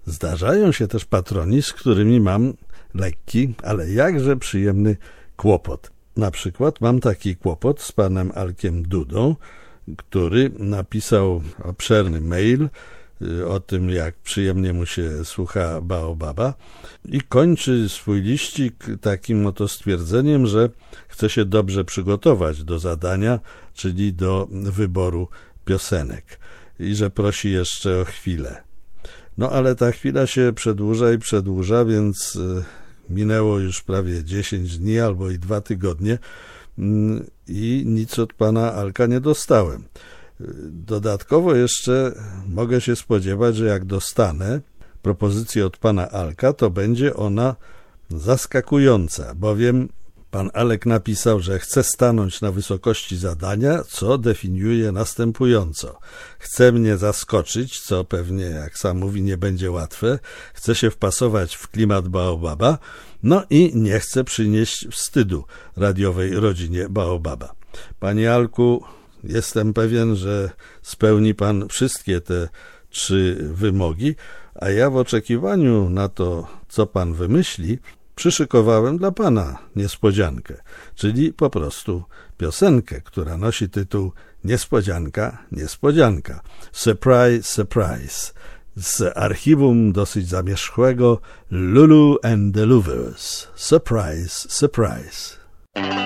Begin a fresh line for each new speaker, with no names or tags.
Zdarzają się też patroni, z którymi mam lekki, ale jakże przyjemny kłopot. Na przykład mam taki kłopot z panem Alkiem Dudą, który napisał obszerny mail o tym, jak przyjemnie mu się słucha Baobaba i kończy swój liścik takim oto stwierdzeniem, że chce się dobrze przygotować do zadania, czyli do wyboru piosenek i że prosi jeszcze o chwilę. No ale ta chwila się przedłuża i przedłuża, więc minęło już prawie 10 dni albo i 2 tygodnie i nic od pana Alka nie dostałem. Dodatkowo jeszcze mogę się spodziewać, że jak dostanę propozycję od pana Alka, to będzie ona zaskakująca, bowiem pan Alek napisał, że chce stanąć na wysokości zadania, co definiuje następująco. Chce mnie zaskoczyć, co pewnie, jak sam mówi, nie będzie łatwe. Chce się wpasować w klimat Baobaba, no i nie chce przynieść wstydu radiowej rodzinie Baobaba. Panie Alku, jestem pewien, że spełni pan wszystkie te 3 wymogi, a ja w oczekiwaniu na to, co pan wymyśli, przyszykowałem dla pana niespodziankę, czyli po prostu piosenkę, która nosi tytuł Niespodzianka, niespodzianka. Surprise, surprise. Z archiwum dosyć zamierzchłego Lulu and the Louvers. Surprise, surprise.